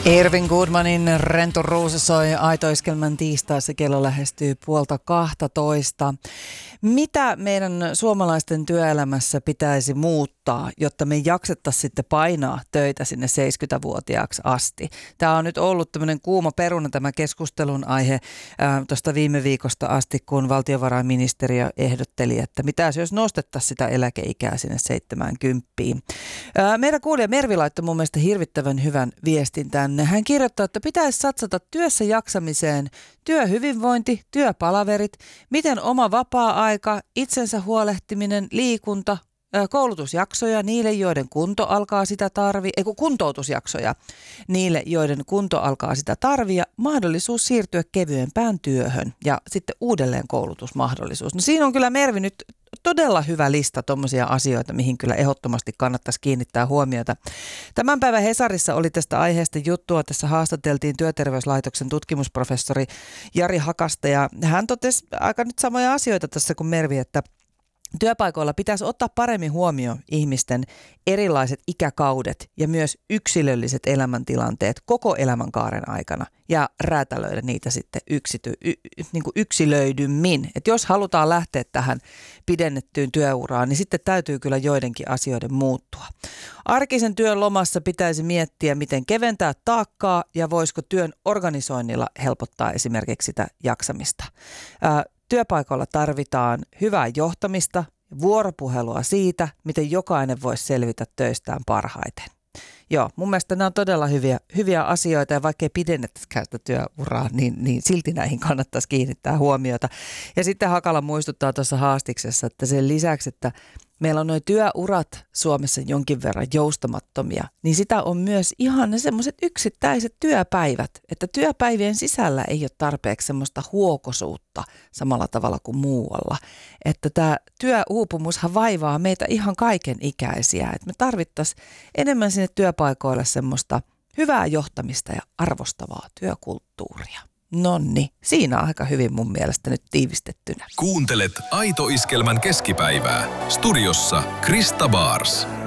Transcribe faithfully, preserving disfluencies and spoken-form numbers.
Irvin Goodmanin Rento Ruusu soi Aito-iskelmän tiistaissa, kello lähestyy puolta kahtatoista. Mitä meidän suomalaisten työelämässä pitäisi muuttaa, jotta me jaksettaisiin sitten painaa töitä sinne seitsemänkymmentävuotiaaksi asti? Tämä on nyt ollut tämmöinen kuuma peruna tämä keskustelun aihe tuosta viime viikosta asti, kun valtiovarainministeriö ehdotteli, että mitäs jos nostettaisiin sitä eläkeikää sinne seitsemänkymppiin. Ää, meidän kuulija Mervi laittoi mun mielestä hirvittävän hyvän viestin tänne. Hän kirjoittaa, että pitäisi satsata työssä jaksamiseen, työhyvinvointi, työpalaverit, miten oma vapaa-aika, itsensä huolehtiminen, liikunta, koulutusjaksoja niille, joiden kunto alkaa sitä tarvia, ei kun kuntoutusjaksoja niille, joiden kunto alkaa sitä tarvia, mahdollisuus siirtyä kevyempään työhön ja sitten uudelleen koulutusmahdollisuus. No siinä on kyllä Mervi nyt todella hyvä lista tuommoisia asioita, mihin kyllä ehdottomasti kannattaisi kiinnittää huomiota. Tämän päivän Hesarissa oli tästä aiheesta juttua. Tässä haastateltiin Työterveyslaitoksen tutkimusprofessori Jari Hakasta ja hän totesi aika nyt samoja asioita tässä kuin Mervi, että työpaikoilla pitäisi ottaa paremmin huomioon ihmisten erilaiset ikäkaudet ja myös yksilölliset elämäntilanteet koko elämänkaaren aikana ja räätälöidä niitä sitten yksity, y, niin kuin yksilöidymmin. Et jos halutaan lähteä tähän pidennettyyn työuraan, niin sitten täytyy kyllä joidenkin asioiden muuttua. Arkisen työn lomassa pitäisi miettiä, miten keventää taakkaa ja voisiko työn organisoinnilla helpottaa esimerkiksi sitä jaksamista. Ää, Työpaikoilla tarvitaan hyvää johtamista, vuoropuhelua siitä, miten jokainen voisi selvitä töistään parhaiten. Joo, mun mielestä nämä on todella hyviä, hyviä asioita ja vaikka ei pidennettäisikään sitä työuraa, niin, niin silti näihin kannattaisi kiinnittää huomiota. Ja sitten Hakala muistuttaa tuossa haastiksessa, että sen lisäksi, että meillä on nuo työurat Suomessa jonkin verran joustamattomia, niin sitä on myös ihan ne semmoiset yksittäiset työpäivät, että työpäivien sisällä ei ole tarpeeksi semmoista huokosuutta samalla tavalla kuin muualla. Että tämä työuupumushan vaivaa meitä ihan kaiken ikäisiä, että me tarvittaisiin enemmän sinne työpaikoille semmoista hyvää johtamista ja arvostavaa työkulttuuria. Nonni, siinä on aika hyvin mun mielestä nyt tiivistettynä. Kuuntelet Aito-iskelmän keskipäivää. Studiossa Krista Baars.